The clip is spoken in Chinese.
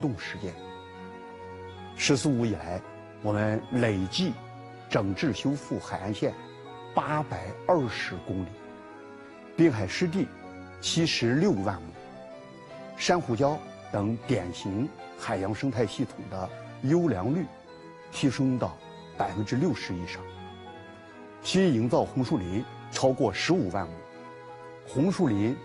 动事件。“十四五”以来，我们累计整治修复海岸线820公里，滨海湿地76万亩，珊瑚礁等典型海洋生态系统的优良率提升到60%以上。新营造红树林超过15万亩，红树林